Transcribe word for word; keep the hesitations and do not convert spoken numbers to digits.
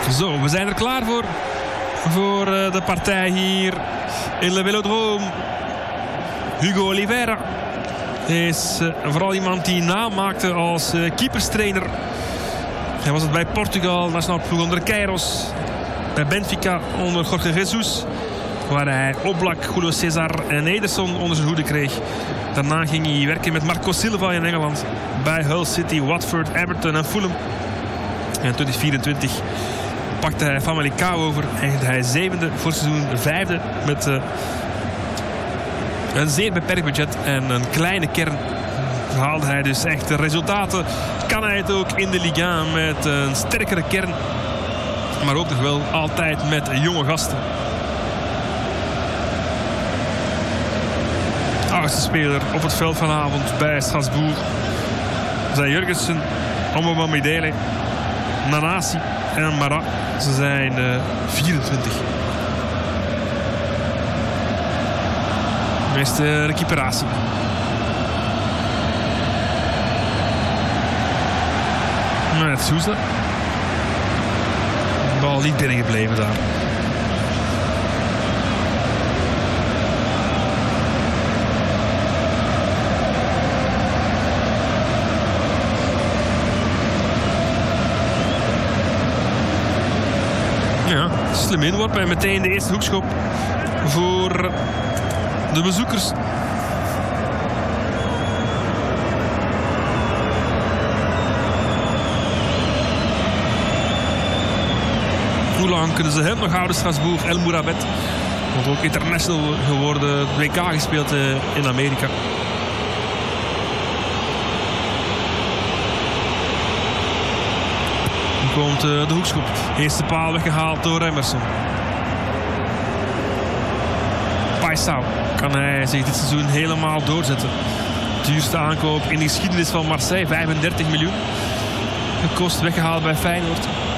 Zo, we zijn er klaar voor. Voor uh, de partij hier in Le Velodrome. Hugo Oliveira is uh, vooral iemand die naam maakte als uh, keeperstrainer. Hij was het bij Portugal, nationaal ploeg onder Queiroz. Bij Benfica onder Jorge Jesus. Waar hij Oblak, Julio César en Ederson onder zijn hoede kreeg. Daarna ging hij werken met Marco Silva in Engeland. Bij Hull City, Watford, Everton en Fulham. En in twintig vierentwintig pakte hij Famalicão over. Eindigde hij zevende voor seizoen vijfde. Met uh, een zeer beperkt budget en een kleine kern. Haalde hij dus echt de resultaten. Kan hij het ook in de Liga met een sterkere kern. Maar ook nog wel altijd met jonge gasten. Oudste speler op het veld vanavond bij Strasbourg zijn Jurgensen, Ombo Midele, Nanasi en Mara. Ze zijn uh, vierentwintig. De meeste recuperatie. Met Sousa. De bal niet binnengebleven daar. Ja, slim inworp en meteen de eerste hoekschop voor de bezoekers. Hoe lang kunnen ze hem nog houden, Strasbourg? El Mourabet. Wordt ook international geworden, W K gespeeld in Amerika. Komt uh, de hoekschop. Eerste paal weggehaald door Emerson. Paisao. Kan hij zich dit seizoen helemaal doorzetten. Duurste aankoop in de geschiedenis van Marseille. vijfendertig miljoen. Gekost, weggehaald bij Feyenoord.